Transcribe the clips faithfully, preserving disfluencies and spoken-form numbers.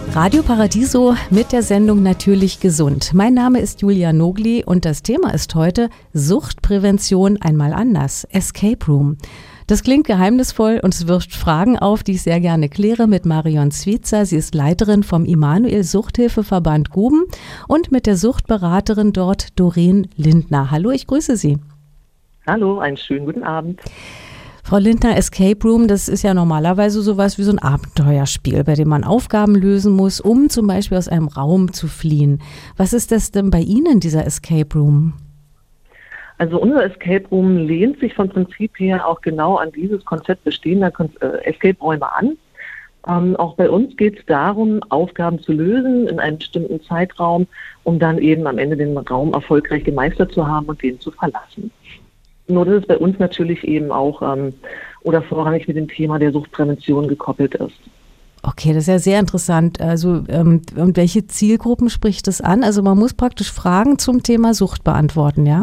Radio Paradiso mit der Sendung Natürlich gesund. Mein Name ist Julia Nogli und das Thema ist heute Suchtprävention einmal anders, Escape Room. Das klingt geheimnisvoll und es wirft Fragen auf, die ich sehr gerne kläre mit Marion Switzer. Sie ist Leiterin vom Immanuel Suchthilfeverband Guben und mit der Suchtberaterin dort Doreen Lindner. Hallo, ich grüße Sie. Hallo, einen schönen guten Abend. Frau Lindner, Escape Room, das ist ja normalerweise sowas wie so ein Abenteuerspiel, bei dem man Aufgaben lösen muss, um zum Beispiel aus einem Raum zu fliehen. Was ist das denn bei Ihnen, dieser Escape Room? Also unser Escape Room lehnt sich vom Prinzip her auch genau an dieses Konzept bestehender Escape-Räume an. Ähm, auch bei uns geht es darum, Aufgaben zu lösen in einem bestimmten Zeitraum, um dann eben am Ende den Raum erfolgreich gemeistert zu haben und den zu verlassen. Nur dass es bei uns natürlich eben auch ähm, oder vorrangig mit dem Thema der Suchtprävention gekoppelt ist. Okay, das ist ja sehr interessant. Also ähm, und welche Zielgruppen spricht das an? Also man muss praktisch Fragen zum Thema Sucht beantworten, ja?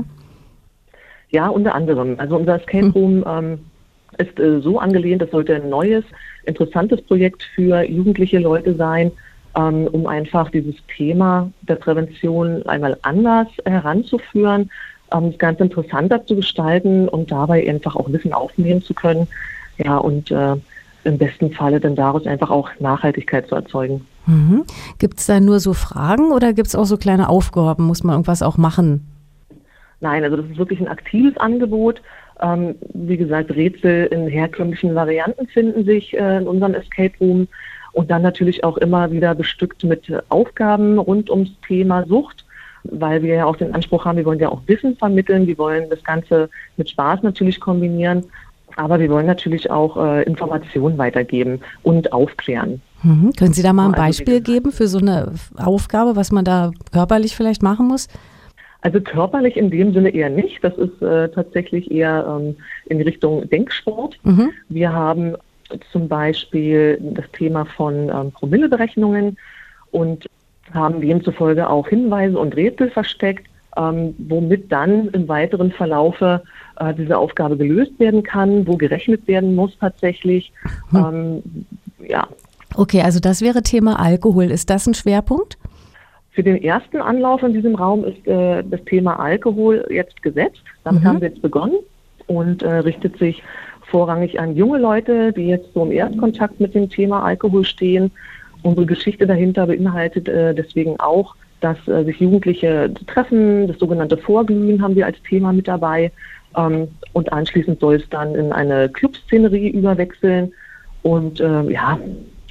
Ja, unter anderem. Also unser Escape Room ähm, ist äh, so angelehnt, das sollte ein neues, interessantes Projekt für jugendliche Leute sein, ähm, um einfach dieses Thema der Prävention einmal anders heranzuführen, ähm, das Ganze interessanter zu gestalten und dabei einfach auch Wissen aufnehmen zu können. Ja, und äh, im besten Falle dann daraus einfach auch Nachhaltigkeit zu erzeugen. Mhm. Gibt es da nur so Fragen oder gibt es auch so kleine Aufgaben? Muss man irgendwas auch machen? Nein, also das ist wirklich ein aktives Angebot. Ähm, wie gesagt, Rätsel in herkömmlichen Varianten finden sich äh, in unserem Escape Room und dann natürlich auch immer wieder bestückt mit äh, Aufgaben rund ums Thema Sucht, weil wir ja auch den Anspruch haben, wir wollen ja auch Wissen vermitteln, wir wollen das Ganze mit Spaß natürlich kombinieren, aber wir wollen natürlich auch äh, Informationen weitergeben und aufklären. Mhm. Können Sie da mal ein also, Beispiel geben für so eine Aufgabe, was man da körperlich vielleicht machen muss? Also körperlich in dem Sinne eher nicht. Das ist äh, tatsächlich eher ähm, in Richtung Denksport. Mhm. Wir haben zum Beispiel das Thema von ähm, Promilleberechnungen und haben demzufolge auch Hinweise und Rätsel versteckt, ähm, womit dann im weiteren Verlaufe äh, diese Aufgabe gelöst werden kann, wo gerechnet werden muss tatsächlich. Mhm. Ähm, ja. Okay, also das wäre Thema Alkohol. Ist das ein Schwerpunkt? Für den ersten Anlauf in diesem Raum ist äh, das Thema Alkohol jetzt gesetzt. Damit mhm. haben wir jetzt begonnen und äh, richtet sich vorrangig an junge Leute, die jetzt so im Erstkontakt mit dem Thema Alkohol stehen. Unsere Geschichte dahinter beinhaltet äh, deswegen auch, dass äh, sich Jugendliche treffen. Das sogenannte Vorglühen haben wir als Thema mit dabei. Ähm, und anschließend soll es dann in eine Clubszenerie überwechseln. Und äh, ja,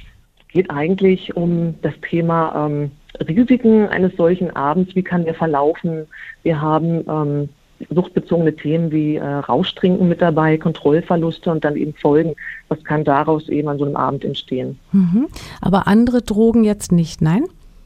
geht eigentlich um das Thema ähm, Risiken eines solchen Abends, wie kann der verlaufen. Wir haben ähm, suchtbezogene Themen wie äh, Rauschtrinken mit dabei, Kontrollverluste und dann eben Folgen. Was kann daraus eben an so einem Abend entstehen? Mhm. Aber andere Drogen jetzt nicht, nein?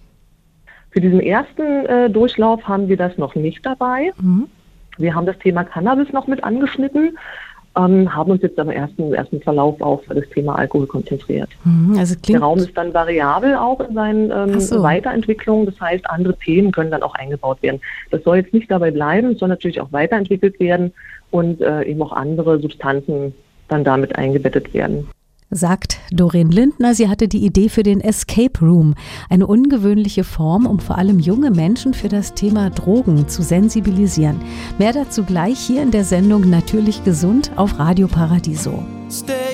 Für diesen ersten äh, Durchlauf haben wir das noch nicht dabei. Mhm. Wir haben das Thema Cannabis noch mit angeschnitten. Ähm, haben uns jetzt aber erst im ersten Verlauf auf das Thema Alkohol konzentriert. Also klingt Der Raum ist dann variabel auch in seinen ähm, so. Weiterentwicklungen. Das heißt, andere Themen können dann auch eingebaut werden. Das soll jetzt nicht dabei bleiben, es soll natürlich auch weiterentwickelt werden und äh, eben auch andere Substanzen dann damit eingebettet werden. Sagt Doreen Lindner, sie hatte die Idee für den Escape Room. Eine ungewöhnliche Form, um vor allem junge Menschen für das Thema Drogen zu sensibilisieren. Mehr dazu gleich hier in der Sendung Natürlich gesund auf Radio Paradiso.